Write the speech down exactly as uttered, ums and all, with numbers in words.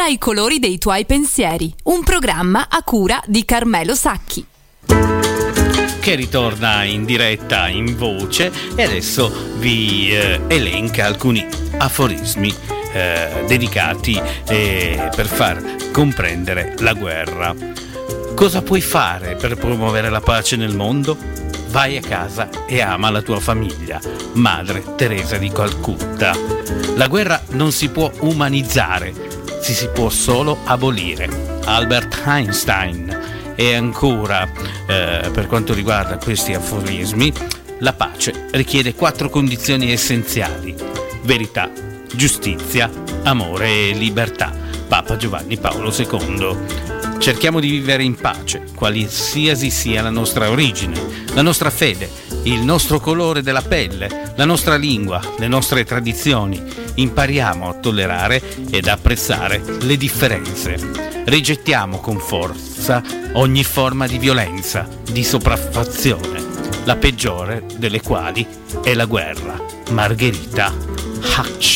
ai colori dei tuoi pensieri, un programma a cura di Carmelo Sacchi, che ritorna in diretta in voce e adesso vi eh, elenca alcuni aforismi eh, dedicati eh, per far comprendere la guerra. Cosa puoi fare per promuovere la pace nel mondo? Vai a casa e ama la tua famiglia. Madre Teresa di Calcutta. La guerra non si può umanizzare, si si può solo abolire. Albert Einstein. E ancora, eh, per quanto riguarda questi aforismi, la pace richiede quattro condizioni essenziali: verità, giustizia, amore e libertà. Papa Giovanni Paolo secondo. Cerchiamo di vivere in pace, qualsiasi sia la nostra origine, la nostra fede, il nostro colore della pelle, la nostra lingua, le nostre tradizioni. Impariamo a tollerare ed apprezzare le differenze. Rigettiamo con forza ogni forma di violenza, di sopraffazione, la peggiore delle quali è la guerra. Margherita Hack.